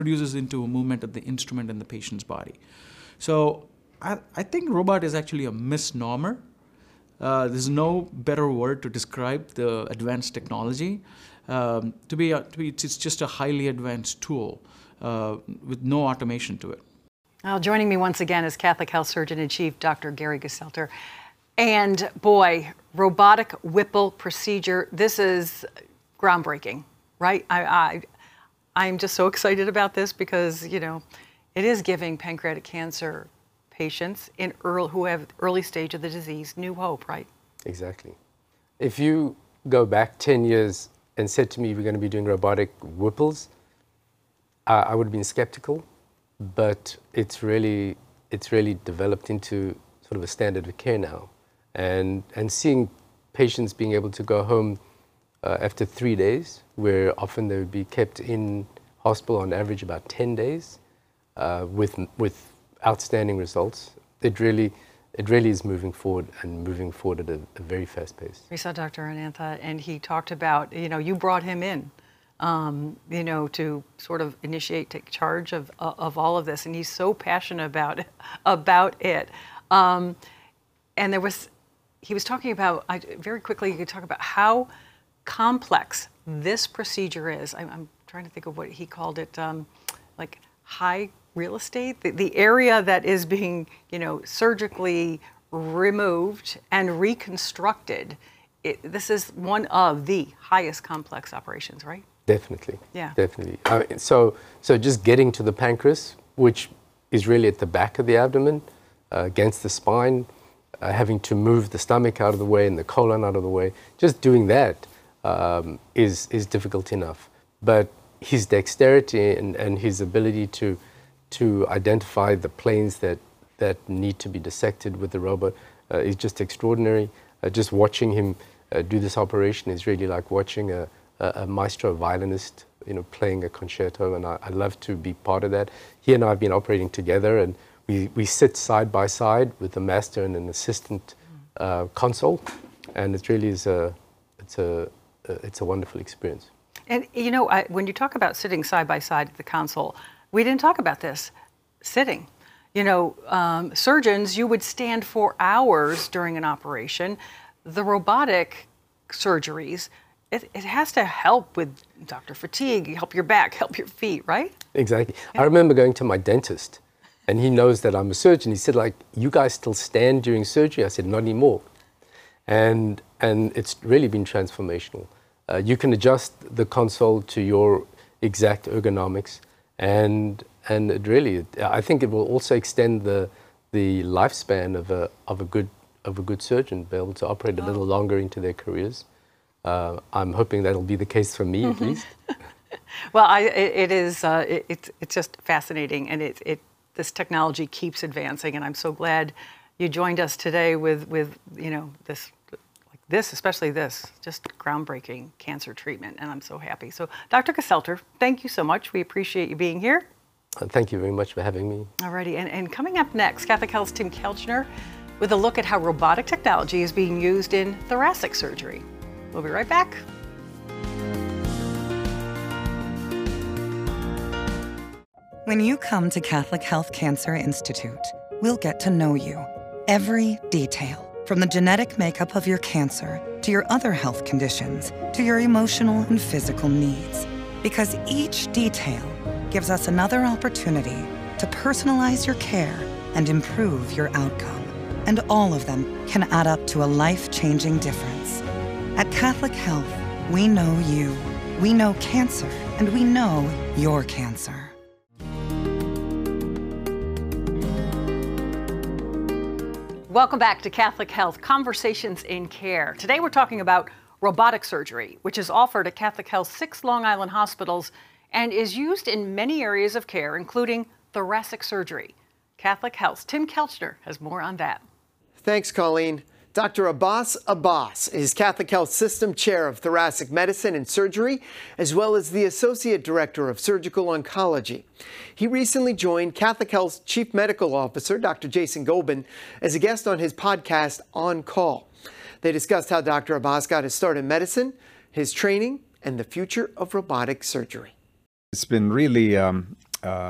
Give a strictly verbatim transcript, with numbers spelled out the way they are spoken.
produces into a movement of the instrument in the patient's body. So I, I think robot is actually a misnomer. Uh, there's no better word to describe the advanced technology. Um, to be, a, to be, it's just a highly advanced tool uh, with no automation to it. Well, joining me once again is Catholic Health Surgeon-in-Chief, Doctor Gary Geselter. And boy, robotic Whipple procedure, this is groundbreaking, right? I, I, I'm just so excited about this because, you know, it is giving pancreatic cancer patients in early, who have early stage of the disease new hope, right? Exactly. If you go back ten years and said to me we're going to be doing robotic Whipples, uh, I would have been skeptical, but it's really, it's really developed into sort of a standard of care now. And, and seeing patients being able to go home uh, after three days, where often they would be kept in hospital on average about ten days, uh, with, with outstanding results. It really, it really is moving forward and moving forward at a, a very fast pace. We saw Doctor Anantha, and he talked about, you know, you brought him in, um, you know, to sort of initiate, take charge of, of all of this, and he's so passionate about it, about it. Um, and there was, he was talking about, I, very quickly, you could talk about how complex this procedure is. I'm, I'm trying to think of what he called it, um, like high real estate, the, the area that is being, you know, surgically removed and reconstructed. It, this is one of the highest complex operations, right? Definitely. Yeah. Definitely. I mean, so, so just getting to the pancreas, which is really at the back of the abdomen, uh, against the spine, uh, having to move the stomach out of the way and the colon out of the way, just doing that um, is is difficult enough. But his dexterity and, and his ability to to identify the planes that, that need to be dissected with the robot uh, is just extraordinary. Uh, just watching him uh, do this operation is really like watching a, a, a maestro violinist, you know, playing a concerto, and I, I love to be part of that. He and I have been operating together, and we, we sit side by side with the master and an assistant uh, console, and it really is a, it's a, it's a wonderful experience. And, you know, I, when you talk about sitting side by side at the console, we didn't talk about this, sitting. You know, um, surgeons, you would stand for hours during an operation. The robotic surgeries, it, it has to help with doctor fatigue, help your back, help your feet, right? Exactly. Yeah. I remember going to my dentist, and he knows that I'm a surgeon. He said, like, you guys still stand during surgery? I said, not anymore. And, and it's really been transformational. Uh, you can adjust the console to your exact ergonomics. And and it really, I think it will also extend the the lifespan of a of a good of a good surgeon, be able to operate a little longer into their careers. Uh, I'm hoping that'll be the case for me, at least. Well, I, it, it is uh, it, it's it's just fascinating, and it it this technology keeps advancing, and I'm so glad you joined us today with with you know this. This, especially this, just groundbreaking cancer treatment, and I'm so happy. So, Doctor Geselter, thank you so much. We appreciate you being here. Uh, thank you very much for having me. Alrighty, and, and coming up next, Catholic Health's Tim Kelchner with a look at how robotic technology is being used in thoracic surgery. We'll be right back. When you come to Catholic Health Cancer Institute, we'll get to know you, every detail. From the genetic makeup of your cancer, to your other health conditions, to your emotional and physical needs. Because each detail gives us another opportunity to personalize your care and improve your outcome. And all of them can add up to a life-changing difference. At Catholic Health, we know you, we know cancer, and we know your cancer. Welcome back to Catholic Health, Conversations in Care. Today we're talking about robotic surgery, which is offered at Catholic Health's six Long Island hospitals and is used in many areas of care, including thoracic surgery. Catholic Health's Tim Kelchner has more on that. Thanks, Colleen. Doctor Abbas Abbas is Catholic Health System Chair of Thoracic Medicine and Surgery, as well as the Associate Director of Surgical Oncology. He recently joined Catholic Health's Chief Medical Officer, Doctor Jason Gobin, as a guest on his podcast, On Call. They discussed how Doctor Abbas got his start in medicine, his training, and the future of robotic surgery. It's been really um, uh,